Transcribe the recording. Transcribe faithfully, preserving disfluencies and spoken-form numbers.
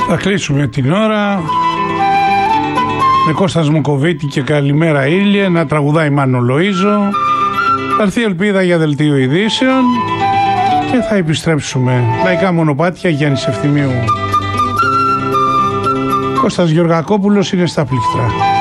Θα κλείσουμε την ώρα με Κώστας Μοκοβίτη και Καλημέρα Ήλιε, να τραγουδάει Μάνο Λοΐζο. Θα έρθει η Ελπίδα για δελτίο ειδήσεων και θα επιστρέψουμε. Λαϊκά μονοπάτια, Γιάννης Ευθυμίου. Κώστας Γεωργακόπουλος είναι στα πλήκτρα.